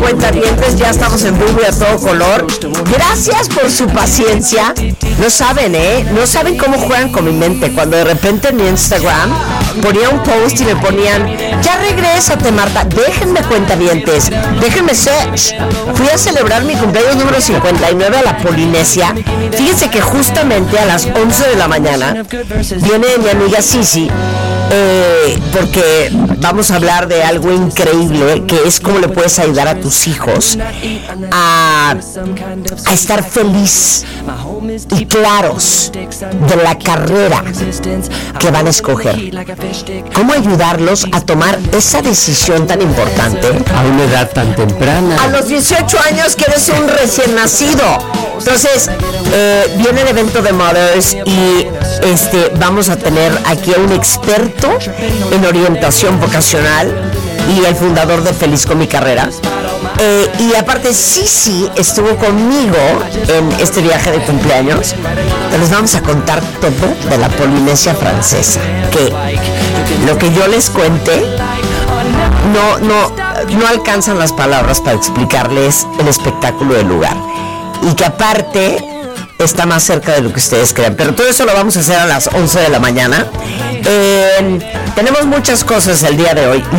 cuentavientes, ya estamos en vivo y a todo color. Gracias por su paciencia. No saben, no saben cómo juegan con mi mente. Cuando de repente en mi Instagram ponía un post y me ponían, ya regrésate, Marta. Déjenme, cuentavientes, déjenme ser. Fui a celebrar mi cumpleaños número 59 a la Polinesia. Fíjense que justamente a las 11 de la mañana viene mi amiga Sisi, porque vamos a hablar de algo increíble, que es cómo le puedes ayudar a tus hijos a estar feliz y claros de la carrera que van a escoger. Cómo ayudarlos a tomar esa decisión tan importante a una edad tan temprana. A los 18 años que eres un recién nacido. Entonces, viene el evento de Mothers y vamos a tener aquí a un experto en orientación vocacional y el fundador de Feliz con mi carrera. Y aparte, Sisi estuvo conmigo en este viaje de cumpleaños. Les vamos a contar todo de la Polinesia francesa. Que lo que yo les cuente no alcanzan las palabras para explicarles el espectáculo del lugar. Y que aparte está más cerca de lo que ustedes crean. Pero todo eso lo vamos a hacer a las 11 de la mañana. Tenemos muchas cosas el día de hoy.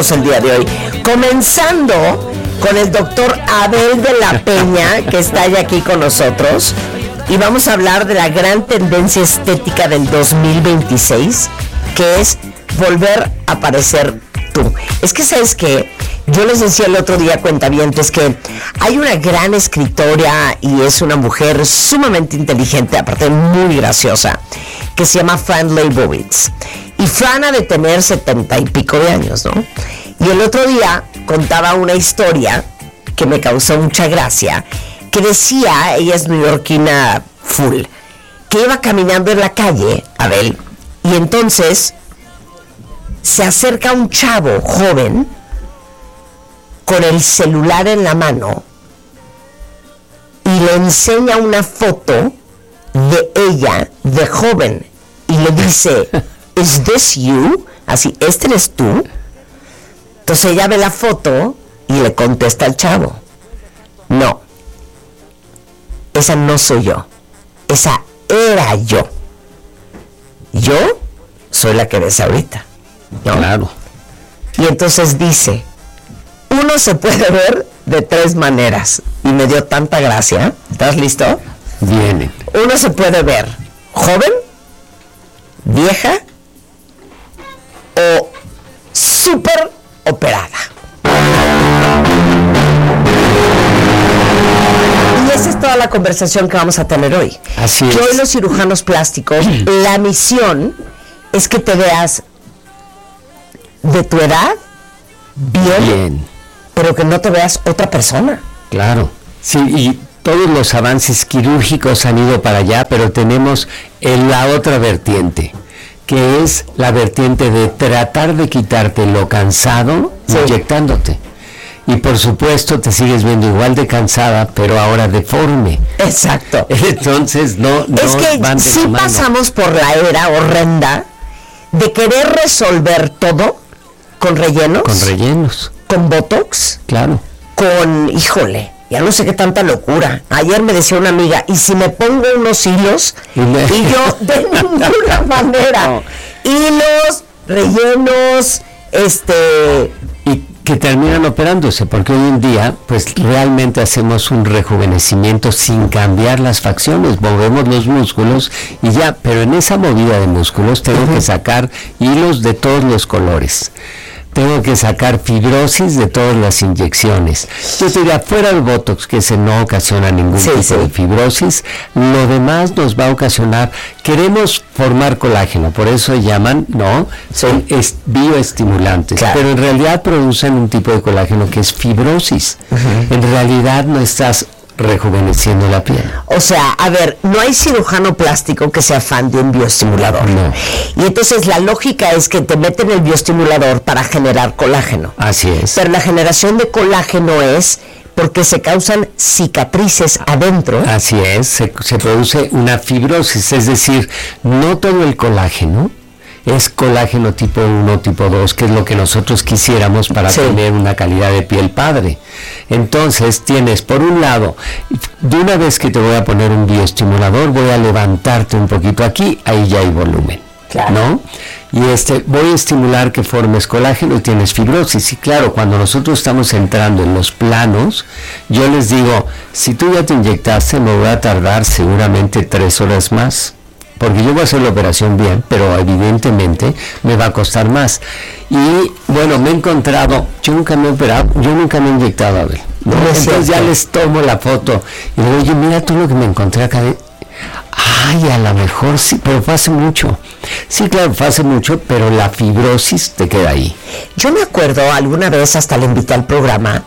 Comenzando con el doctor Abel de la Peña, que está ya aquí con nosotros. Y vamos a hablar de la gran tendencia estética del 2026, que es volver a parecer tú. Es que, ¿sabes qué? Yo les decía el otro día, cuentavientes, que hay una gran escritora y es una mujer sumamente inteligente, aparte muy graciosa, que se llama Fran Lebowitz. Y Fran ha de tener 70 y pico de años, ¿no? Y el otro día contaba una historia que me causó mucha gracia, que decía, ella es neoyorquina full, que iba caminando en la calle, Abel, y entonces se acerca un chavo joven con el celular en la mano y le enseña una foto de ella de joven y le dice, ¿Is this you? Así, ¿este eres tú? Entonces ella ve la foto y le contesta al chavo, no, esa no soy yo, esa era yo. Yo soy la que ves ahorita, ¿no? Claro. Y entonces dice, uno se puede ver de tres maneras. Y me dio tanta gracia. ¿Estás listo? Viene. Uno se puede ver joven, vieja o súper operada. Y esa es toda la conversación que vamos a tener hoy. Así es. Que hoy los cirujanos plásticos, la misión es que te veas de tu edad, bien, pero que no te veas otra persona. Claro, sí, y todos los avances quirúrgicos han ido para allá, pero tenemos la otra vertiente, que es la vertiente de tratar de quitarte lo cansado, sí, inyectándote. Y por supuesto te sigues viendo igual de cansada, pero ahora deforme. Exacto. Entonces no es que sí pasamos por la era horrenda de querer resolver todo con rellenos. Con rellenos. Con botox. Claro. Con, híjole, ya no sé qué tanta locura. Ayer me decía una amiga, ¿y si me pongo unos hilos? Y yo, de ninguna manera. No. Hilos, rellenos, y que terminan operándose, porque hoy en día pues realmente hacemos un rejuvenecimiento sin cambiar las facciones, movemos los músculos y ya, pero en esa movida de músculos tengo que sacar hilos de todos los colores, tengo que sacar fibrosis de todas las inyecciones. Yo te diría, fuera el botox, que ese no ocasiona ningún tipo de fibrosis, lo demás nos va a ocasionar, queremos formar colágeno, por eso llaman, ¿no? Son bioestimulantes, claro, pero en realidad producen un tipo de colágeno que es fibrosis. En realidad no estás rejuveneciendo la piel. O sea, a ver, no hay cirujano plástico que sea fan de un bioestimulador. No. Y entonces la lógica es que te meten el bioestimulador para generar colágeno. Así es. Pero la generación de colágeno es porque se causan cicatrices adentro. Así es, se produce una fibrosis, es decir, no todo el colágeno es colágeno tipo 1, tipo 2, que es lo que nosotros quisiéramos para tener una calidad de piel padre. Entonces tienes, por un lado, de una vez que te voy a poner un bioestimulador, voy a levantarte un poquito aquí, ahí ya hay volumen. Claro. ¿No? Y voy a estimular que formes colágeno y tienes fibrosis. Y claro, cuando nosotros estamos entrando en los planos, yo les digo, si tú ya te inyectaste, me voy a tardar seguramente 3 horas más, porque yo voy a hacer la operación bien, pero evidentemente me va a costar más. Y bueno, me he encontrado, yo nunca me he operado, yo nunca me he inyectado, a ver, ¿no? Entonces ya les tomo la foto y le digo, oye, mira tú lo que me encontré acá. Ay, a lo mejor sí, pero fue hace mucho. Sí, claro, fue hace mucho, pero la fibrosis te queda ahí. Yo me acuerdo, alguna vez hasta le invité al programa,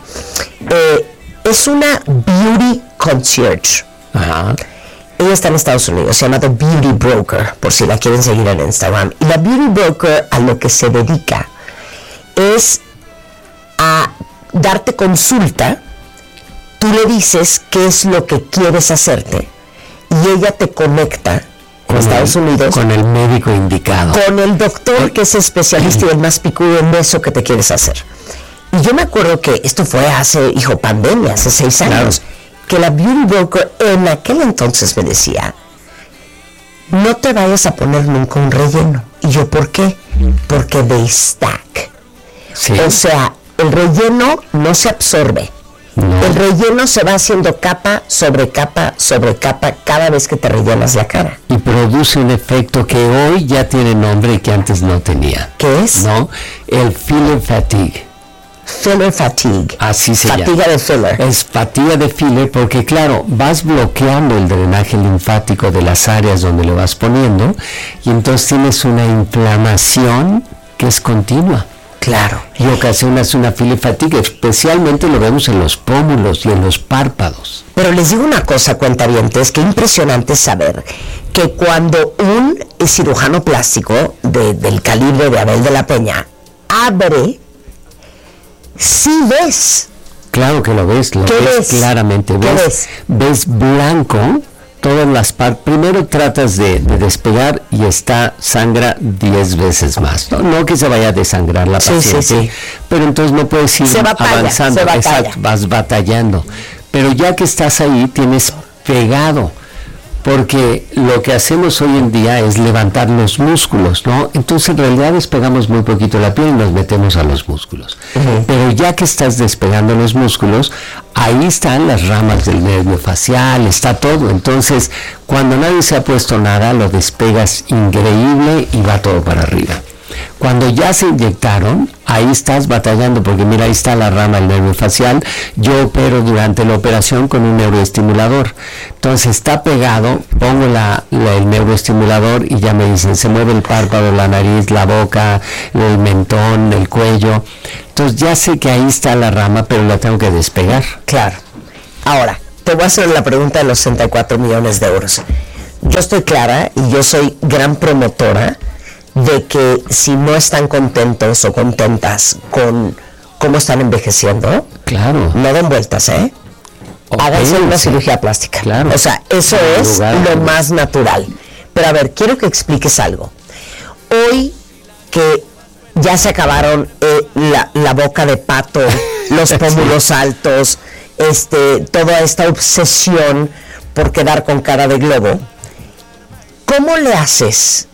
es una beauty concierge. Ajá. Ella está en Estados Unidos, se llama The Beauty Broker, por si la quieren seguir en Instagram. Y la Beauty Broker a lo que se dedica es a darte consulta. Tú le dices qué es lo que quieres hacerte y ella te conecta con Estados Unidos con el médico indicado, con el doctor que es especialista y el más picudo en eso que te quieres hacer. Y yo me acuerdo que esto fue hace, pandemia, hace 6 años, que la Beauty Broker en aquel entonces me decía, no te vayas a poner nunca un relleno. Y yo, ¿por qué? Porque they stack. Sí. O sea, el relleno no se absorbe. No. El relleno se va haciendo capa sobre capa sobre capa cada vez que te rellenas la cara. Y produce un efecto que hoy ya tiene nombre y que antes no tenía. ¿Qué es? ¿No? El filler fatigue. Filler fatigue. Así se llama. Fatiga de filler. Es fatiga de filler porque, claro, vas bloqueando el drenaje linfático de las áreas donde lo vas poniendo y entonces tienes una inflamación que es continua. Claro. Y ocasionas una filler fatigue, especialmente lo vemos en los pómulos y en los párpados. Pero les digo una cosa, cuentavientes, que impresionante saber que cuando un cirujano plástico del calibre de Abel de la Peña abre, sí ves. Claro que lo ves, claramente. Ves blanco. Todas las partes, primero tratas de despegar y sangra 10 veces más. No que se vaya a desangrar la paciente, pero entonces no puedes ir avanzando. Exacto, vas batallando. Pero ya que estás ahí, tienes pegado, porque lo que hacemos hoy en día es levantar los músculos, ¿no? Entonces en realidad despegamos muy poquito la piel y nos metemos a los músculos. Pero ya que estás despegando los músculos, ahí están las ramas del nervio facial, está todo. Entonces, cuando nadie se ha puesto nada, lo despegas increíble y va todo para arriba. Cuando ya se inyectaron, ahí estás batallando, porque mira, ahí está la rama del nervio facial. Yo opero durante la operación con un neuroestimulador. Entonces está pegado, pongo el neuroestimulador y ya me dicen, se mueve el párpado, la nariz, la boca, el mentón, el cuello. Entonces ya sé que ahí está la rama, pero la tengo que despegar. Claro. Ahora, te voy a hacer la pregunta de los 64 millones de euros. Yo estoy clara y yo soy gran promotora de que si no están contentos o contentas con cómo están envejeciendo, claro, no den vueltas, háganse una cirugía plástica. Claro. O sea, eso es lo más natural. Pero a ver, quiero que expliques algo. Hoy que ya se acabaron la boca de pato, los pómulos altos, toda esta obsesión por quedar con cara de globo, ¿cómo le haces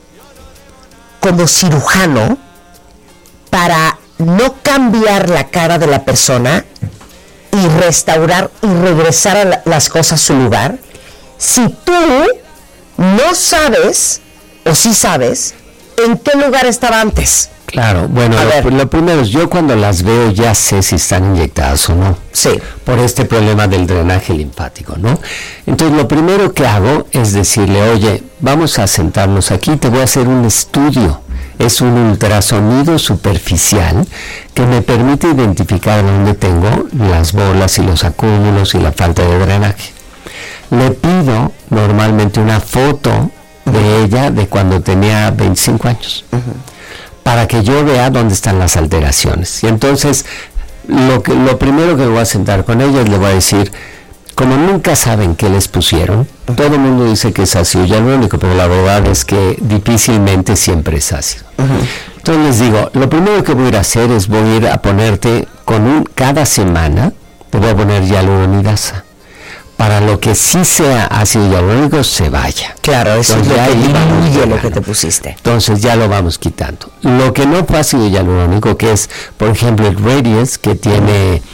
como cirujano para no cambiar la cara de la persona y restaurar y regresar a las cosas a su lugar si tú no sabes o sí sabes en qué lugar estaba antes? Claro, bueno, lo primero es, yo cuando las veo ya sé si están inyectadas o no. Sí. Por este problema del drenaje linfático, ¿no? Entonces lo primero que hago es decirle, oye, vamos a sentarnos aquí, te voy a hacer un estudio. Es un ultrasonido superficial que me permite identificar dónde tengo las bolas y los acúmulos y la falta de drenaje. Le pido normalmente una foto de ella de cuando tenía 25 años. Para que yo vea dónde están las alteraciones. Y entonces, lo primero que voy a sentar con ella es le voy a decir, como nunca saben qué les pusieron, todo el mundo dice que es ácido hialurónico, pero la verdad es que difícilmente siempre es ácido. Entonces les digo, lo primero que voy a ir a hacer es voy a ir a ponerte cada semana, te voy a poner hialuronidasa. Para lo que sí sea ácido hialurónico se vaya. Claro, eso es lo que te pusiste. Entonces ya lo vamos quitando. Lo que no fue ácido hialurónico, que es, por ejemplo, el Radius, que tiene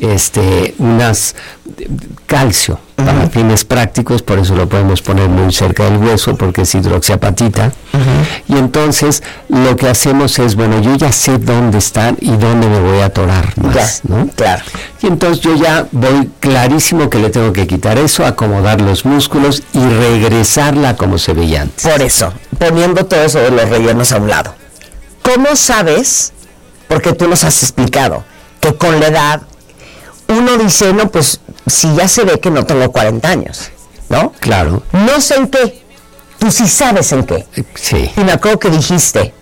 calcio para fines prácticos, por eso lo podemos poner muy cerca del hueso porque es hidroxiapatita. Y entonces lo que hacemos es, bueno, yo ya sé dónde están y dónde me voy a atorar más, ¿no? Claro. Y entonces yo ya voy clarísimo que le tengo que quitar eso, acomodar los músculos y regresarla como se veía antes. Por eso, poniendo todo eso de los rellenos a un lado. ¿Cómo sabes? Porque tú nos has explicado que con la edad uno dice, no, pues si ya se ve que no tengo 40 años, ¿no? Claro. No sé en qué, tú sí sabes en qué. Sí. Y me acuerdo que dijiste,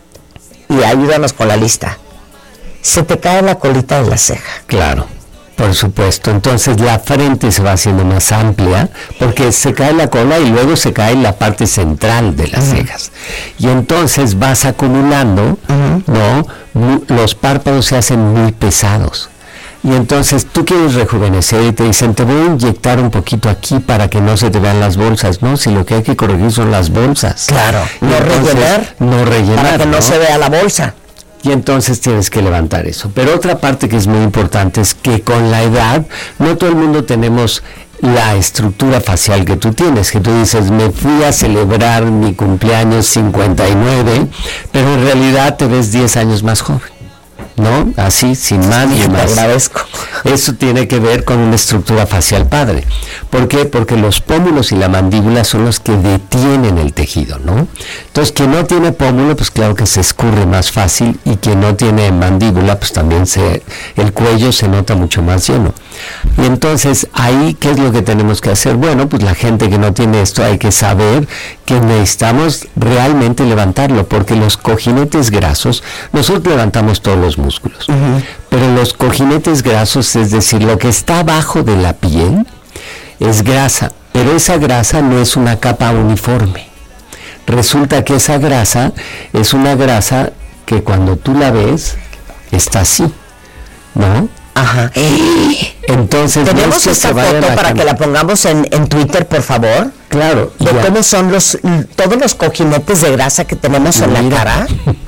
y ayúdanos con la lista, se te cae la colita de la ceja. Claro, por supuesto. Entonces la frente se va haciendo más amplia porque se cae la cola y luego se cae la parte central de las cejas. Y entonces vas acumulando, ¿no? Los párpados se hacen muy pesados. Y entonces tú quieres rejuvenecer y te dicen, te voy a inyectar un poquito aquí para que no se te vean las bolsas. No, si lo que hay que corregir son las bolsas. Claro, no rellenar para que no se vea la bolsa. Y entonces tienes que levantar eso. Pero otra parte que es muy importante es que con la edad, no todo el mundo tenemos la estructura facial que tú tienes, que tú dices, me fui a celebrar mi cumpleaños 59, pero en realidad te ves 10 años más joven. ¿No? Así, sin más ni más. Te agradezco. Eso tiene que ver con una estructura facial padre. ¿Por qué? Porque los pómulos y la mandíbula son los que detienen el tejido, ¿no? Entonces, quien no tiene pómulo, pues claro que se escurre más fácil, y quien no tiene mandíbula, pues también el cuello se nota mucho más lleno. Y entonces, ahí, ¿qué es lo que tenemos que hacer? Bueno, pues la gente que no tiene esto, hay que saber que necesitamos realmente levantarlo, porque los cojinetes grasos, nosotros levantamos todos los músculos, pero los cojinetes grasos, es decir, lo que está abajo de la piel, es grasa, pero esa grasa no es una capa uniforme. Resulta que esa grasa es una grasa que cuando tú la ves, está así, ¿no? Ajá. Entonces, tenemos esta foto para que la pongamos en Twitter, por favor. Claro. De cómo son todos los cojinetes de grasa que tenemos en la cara.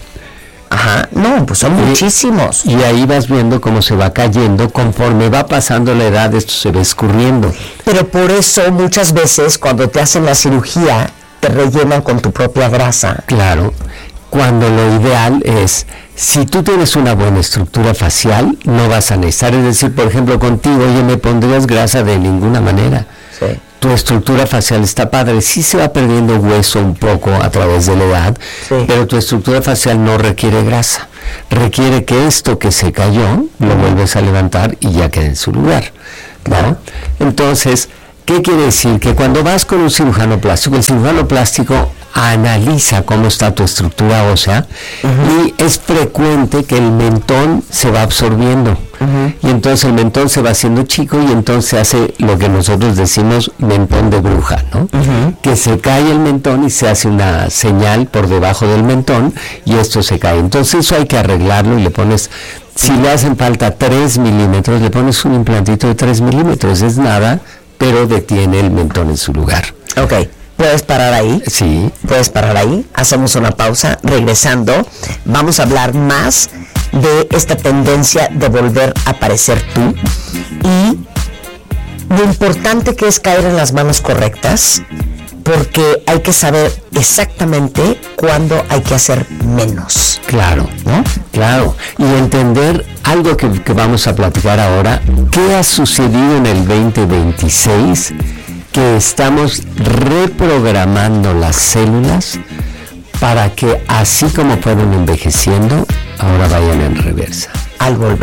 Ajá, no, pues son muchísimos. Y ahí vas viendo cómo se va cayendo, conforme va pasando la edad, esto se va escurriendo. Pero por eso muchas veces cuando te hacen la cirugía, te rellenan con tu propia grasa. Claro, cuando lo ideal es, si tú tienes una buena estructura facial, no vas a necesitar, es decir, por ejemplo, contigo, oye, me pondrías grasa de ninguna manera. Sí. Tu estructura facial está padre, sí se va perdiendo hueso un poco a través de la edad, sí, pero tu estructura facial no requiere grasa, requiere que esto que se cayó lo vuelves a levantar y ya queda en su lugar, ¿no? Entonces, ¿qué quiere decir? Que cuando vas con un cirujano plástico, el cirujano plástico analiza cómo está tu estructura ósea, y es frecuente que el mentón se va absorbiendo, y entonces el mentón se va haciendo chico y entonces hace lo que nosotros decimos mentón de bruja, ¿no? Que se cae el mentón y se hace una señal por debajo del mentón y esto se cae. Entonces eso hay que arreglarlo y le pones, si le hacen falta 3 milímetros, le pones un implantito de 3 milímetros, es nada, pero detiene el mentón en su lugar. Ok. ¿Puedes parar ahí? Sí. ¿Puedes parar ahí? Hacemos una pausa. Regresando, vamos a hablar más de esta tendencia de volver a parecer tú y lo importante que es caer en las manos correctas, porque hay que saber exactamente cuándo hay que hacer menos. Claro, ¿no? Claro. Y entender algo que vamos a platicar ahora. ¿Qué ha sucedido en el 2026? Que estamos reprogramando las células para que así como fueron envejeciendo, ahora vayan en reversa. Al volver.